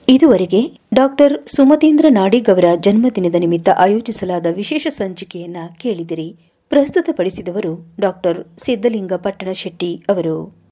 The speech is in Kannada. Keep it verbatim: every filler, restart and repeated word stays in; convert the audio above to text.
ಇದುವರೆಗೆ ಡಾಕ್ಟರ್ ಸುಮತೀಂದ್ರ ನಾಡಿಗ್ ಅವರ ಜನ್ಮದಿನದ ನಿಮಿತ್ತ ಆಯೋಜಿಸಲಾದ ವಿಶೇಷ ಸಂಚಿಕೆಯನ್ನ ಕೇಳಿದಿರಿ. ಪ್ರಸ್ತುತಪಡಿಸಿದವರು ಡಾಕ್ಟರ್ ಸಿದ್ದಲಿಂಗ ಪಟ್ಟಣ ಶೆಟ್ಟಿ ಅವರು.